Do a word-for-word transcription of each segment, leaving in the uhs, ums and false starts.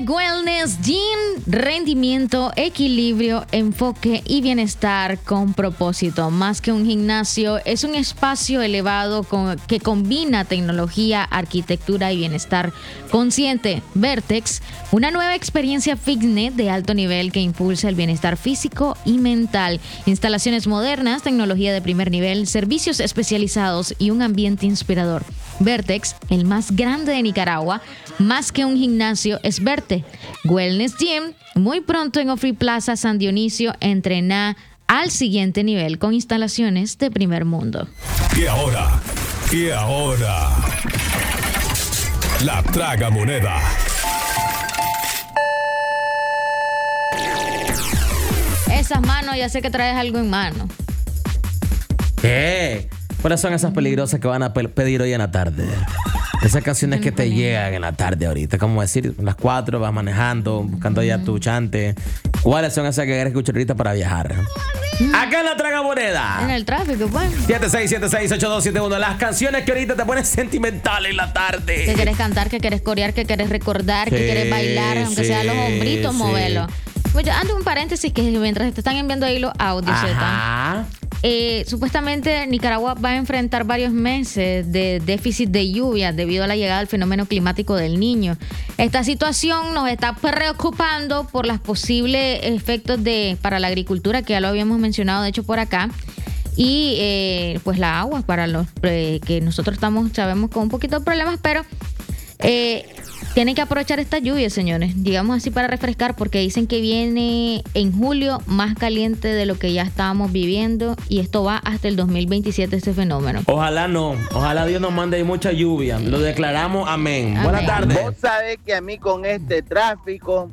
Wellness Gym, rendimiento, equilibrio, enfoque y bienestar con propósito. Más que un gimnasio, es un espacio elevado con, que combina tecnología, arquitectura y bienestar consciente. Vertex, una nueva experiencia fitness de alto nivel que impulsa el bienestar físico y mental. Instalaciones modernas, tecnología de primer nivel, servicios especializados y un ambiente inspirador. Vertex, el más grande de Nicaragua, más que un gimnasio, es Verte. Wellness Gym, muy pronto en Ofri Plaza San Dionisio, entrena al siguiente nivel con instalaciones de primer mundo. Y ahora, y ahora, la tragamoneda. Esas manos, ya sé que traes algo en mano. ¿Qué? ¿Cuáles son esas peligrosas que van a pe- pedir hoy en la tarde? Esas canciones que te llegan en la tarde ahorita. Como decir, las cuatro vas manejando, buscando ya tu chante. ¿Cuáles son esas que quieres escuchar ahorita para viajar? Acá en la tragamoneda. En el tráfico, pues. siete seis siete seis ocho dos siete uno. Las canciones que ahorita te ponen sentimental en la tarde. Que quieres cantar, que quieres corear, que quieres recordar, que Sí, quieres bailar, aunque sí, sea los hombritos, sí. movelo. Pues yo ando un paréntesis que mientras te están enviando ahí los audios, ¿cierto? Ajá. Eh, supuestamente Nicaragua va a enfrentar varios meses de déficit de lluvia debido a la llegada del fenómeno climático del Niño. Esta situación nos está preocupando por los posibles efectos de para la agricultura, que ya lo habíamos mencionado de hecho por acá, y eh, pues la agua para los eh, que nosotros estamos sabemos con un poquito de problemas, pero eh, tienen que aprovechar esta lluvia, señores, digamos así, para refrescar, porque dicen que viene en julio más caliente de lo que ya estábamos viviendo, y esto va hasta el dos mil veintisiete, este fenómeno. Ojalá no. Ojalá Dios nos mande mucha lluvia. Lo declaramos. Amén. Amén. Buenas tardes. Vos sabés que a mí con este tráfico,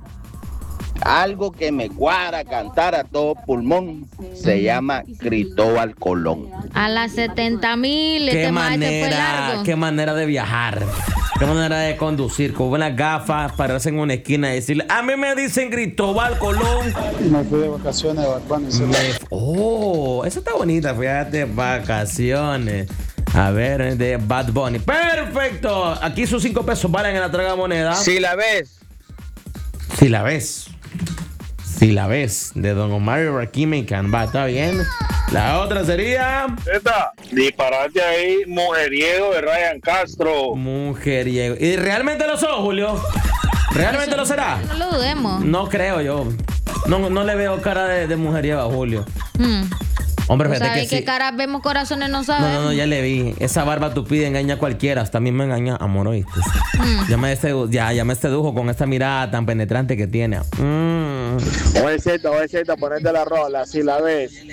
algo que me cuadra cantar a todo pulmón, se llama Cristóbal Colón. A las setenta mil, Qué este macho fue manera, largo. qué manera de viajar. Qué manera de conducir. Con buenas gafas, pararse en una esquina y decirle: a mí me dicen Cristóbal Colón. Me fui de vacaciones de Bad Bunny. Me- Oh, esa está bonita, fíjate, vacaciones. A ver, de Bad Bunny. Perfecto. Aquí sus cinco pesos valen en la tragamoneda. Si la ves, Si la ves. Si la ves. De Don Omar y Rakim y Canva. Está bien. La otra sería Esta, disparate ahí, mujeriego de Ryan Castro. Mujeriego. ¿Y realmente lo sos, Julio? ¿Realmente lo será? No lo dudemos. No creo yo. No, no le veo cara de, de mujeriego a Julio. Hmm. Hombre, ¿Tú fíjate sabes que qué sí. caras vemos, corazones no No, sabemos? no, no, ya le vi. Esa barba tupida engaña a cualquiera. Hasta a mí me engaña, amor, ¿oíste? Mm. Ya, me sedu- ya, ya me sedujo con esta mirada tan penetrante que tiene. Mm. Oye, Z, oye, Z, ponete la rola, si la ves.